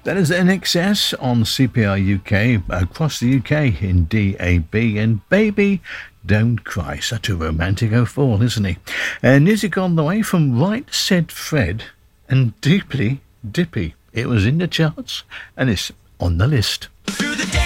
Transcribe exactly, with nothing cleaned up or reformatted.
That is N X S on C P R U K, across the U K in D A B, and Baby Don't Cry. Such a romantic fall, isn't he? And music on the way from Right Said Fred and Deeply Dippy. It was in the charts and it's on the list.